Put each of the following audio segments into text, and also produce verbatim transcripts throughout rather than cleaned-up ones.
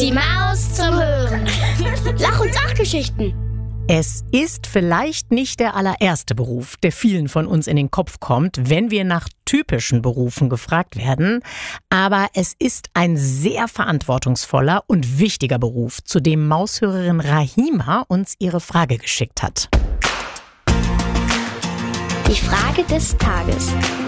Die Maus zum Hören. Lach- und Sachgeschichten. Es ist vielleicht nicht der allererste Beruf, der vielen von uns in den Kopf kommt, wenn wir nach typischen Berufen gefragt werden. Aber es ist ein sehr verantwortungsvoller und wichtiger Beruf, zu dem Maushörerin Rahima uns ihre Frage geschickt hat. Die Frage des Tages.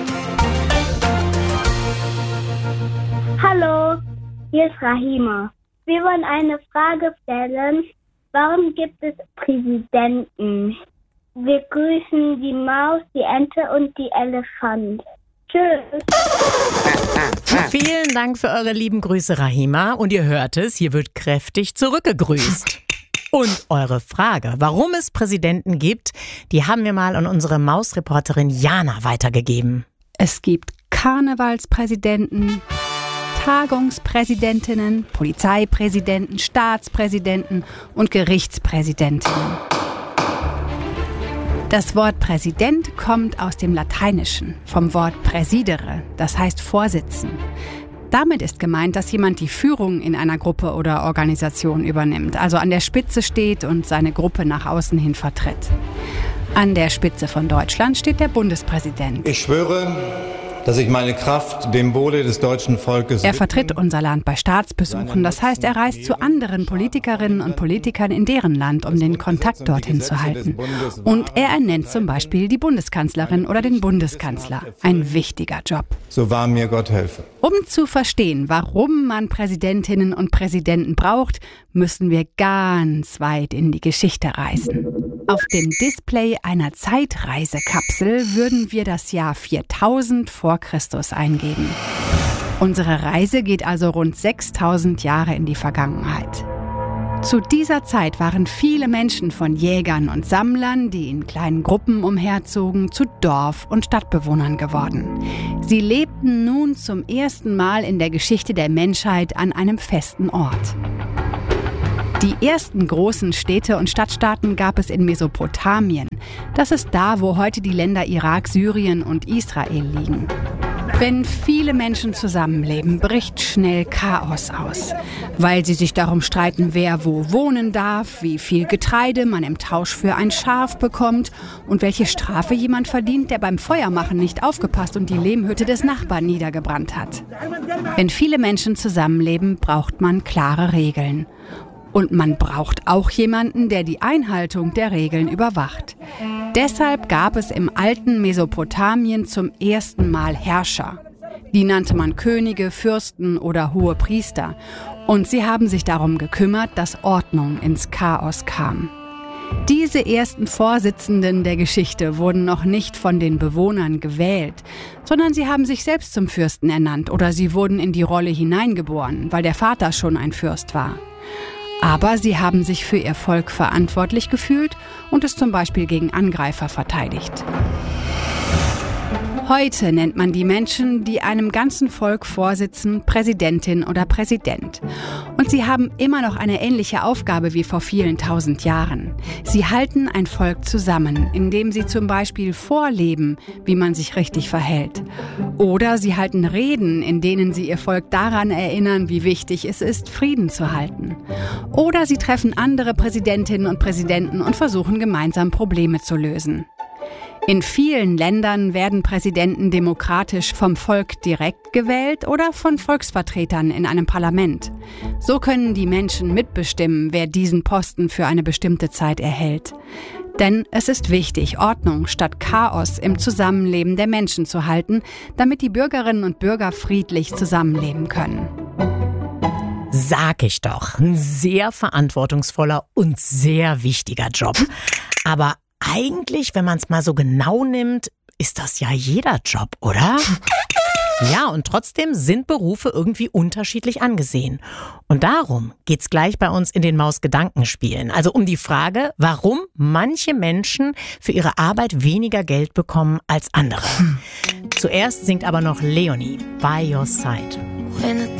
Hallo, hier ist Rahima. Wir wollen eine Frage stellen. Warum gibt es Präsidenten? Wir grüßen die Maus, die Ente und die Elefant. Tschüss. Vielen Dank für eure lieben Grüße, Rahima. Und ihr hört es, hier wird kräftig zurückgegrüßt. Und eure Frage, warum es Präsidenten gibt, die haben wir mal an unsere Mausreporterin Jana weitergegeben. Es gibt Karnevalspräsidenten, Tagungspräsidentinnen, Polizeipräsidenten, Staatspräsidenten und Gerichtspräsidentinnen. Das Wort Präsident kommt aus dem Lateinischen, vom Wort präsidere, das heißt vorsitzen. Damit ist gemeint, dass jemand die Führung in einer Gruppe oder Organisation übernimmt, also an der Spitze steht und seine Gruppe nach außen hin vertritt. An der Spitze von Deutschland steht der Bundespräsident. Ich schwöre, dass ich meine Kraft dem Wohle des deutschen Volkes... Er vertritt unser Land bei Staatsbesuchen. Das heißt, er reist zu anderen Politikerinnen und Politikern in deren Land, um den Kontakt dorthin zu halten. Und er ernennt zum Beispiel die Bundeskanzlerin oder den Bundeskanzler. Ein wichtiger Job. So wahr mir Gott helfe. Um zu verstehen, warum man Präsidentinnen und Präsidenten braucht, müssen wir ganz weit in die Geschichte reisen. Auf dem Display einer Zeitreisekapsel würden wir das Jahr viertausend vor Christus eingeben. Unsere Reise geht also rund sechstausend Jahre in die Vergangenheit. Zu dieser Zeit waren viele Menschen von Jägern und Sammlern, die in kleinen Gruppen umherzogen, zu Dorf- und Stadtbewohnern geworden. Sie lebten nun zum ersten Mal in der Geschichte der Menschheit an einem festen Ort. Die ersten großen Städte und Stadtstaaten gab es in Mesopotamien. Das ist da, wo heute die Länder Irak, Syrien und Israel liegen. Wenn viele Menschen zusammenleben, bricht schnell Chaos aus, weil sie sich darum streiten, wer wo wohnen darf, wie viel Getreide man im Tausch für ein Schaf bekommt und welche Strafe jemand verdient, der beim Feuermachen nicht aufgepasst und die Lehmhütte des Nachbarn niedergebrannt hat. Wenn viele Menschen zusammenleben, braucht man klare Regeln. Und man braucht auch jemanden, der die Einhaltung der Regeln überwacht. Deshalb gab es im alten Mesopotamien zum ersten Mal Herrscher. Die nannte man Könige, Fürsten oder Hohepriester. Und sie haben sich darum gekümmert, dass Ordnung ins Chaos kam. Diese ersten Vorsitzenden der Geschichte wurden noch nicht von den Bewohnern gewählt, sondern sie haben sich selbst zum Fürsten ernannt oder sie wurden in die Rolle hineingeboren, weil der Vater schon ein Fürst war. Aber sie haben sich für ihr Volk verantwortlich gefühlt und es zum Beispiel gegen Angreifer verteidigt. Heute nennt man die Menschen, die einem ganzen Volk vorsitzen, Präsidentin oder Präsident. Und sie haben immer noch eine ähnliche Aufgabe wie vor vielen tausend Jahren. Sie halten ein Volk zusammen, indem sie zum Beispiel vorleben, wie man sich richtig verhält. Oder sie halten Reden, in denen sie ihr Volk daran erinnern, wie wichtig es ist, Frieden zu halten. Oder sie treffen andere Präsidentinnen und Präsidenten und versuchen gemeinsam Probleme zu lösen. In vielen Ländern werden Präsidenten demokratisch vom Volk direkt gewählt oder von Volksvertretern in einem Parlament. So können die Menschen mitbestimmen, wer diesen Posten für eine bestimmte Zeit erhält. Denn es ist wichtig, Ordnung statt Chaos im Zusammenleben der Menschen zu halten, damit die Bürgerinnen und Bürger friedlich zusammenleben können. Sag ich doch, ein sehr verantwortungsvoller und sehr wichtiger Job. Aber eigentlich, wenn man es mal so genau nimmt, ist das ja jeder Job, oder? Ja, und trotzdem sind Berufe irgendwie unterschiedlich angesehen. Und darum geht's gleich bei uns in den Maus-Gedankenspielen. Also um die Frage, warum manche Menschen für ihre Arbeit weniger Geld bekommen als andere. Zuerst singt aber noch Leonie, By Your Side.